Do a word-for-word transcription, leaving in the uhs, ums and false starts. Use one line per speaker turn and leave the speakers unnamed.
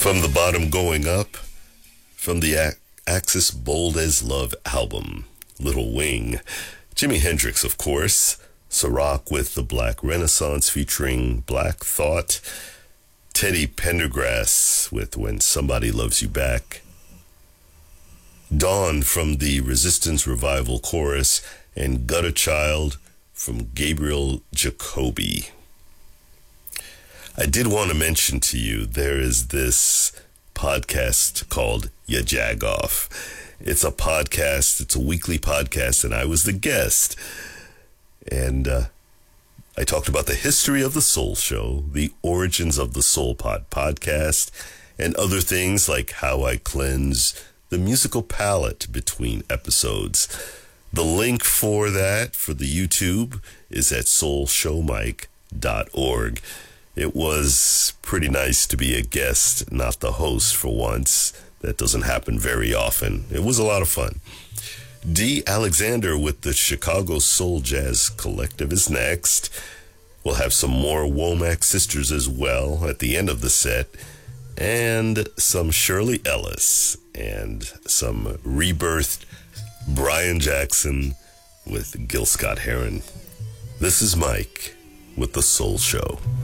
From the Bottom Going Up, from the A- Axis Bold as Love album, Little Wing. Jimi Hendrix, of course. Ciroc with the Black Renaissance featuring Black Thought. Teddy Pendergrass with When Somebody Loves You Back. Dawn from the Resistance Revival chorus, and Gutter Child from Gabriel Jacoby. I did want to mention to you, there is this podcast called Ya Jagoff. It's a podcast, it's a weekly podcast, and I was the guest. And uh, I talked about the history of the Soul Show, the origins of the Soul Pod podcast, and other things like how I cleanse the musical palette between episodes. The link for that, for the YouTube, is at soul show mike dot org. It was pretty nice to be a guest, not the host for once. That doesn't happen very often. It was a lot of fun. Dee Alexander with the Chicago Soul Jazz Collective is next. We'll have some more Womack Sisters as well at the end of the set. And some Shirley Ellis and some rebirthed Brian Jackson with Gil Scott-Heron. This is Mike with The Soul Show.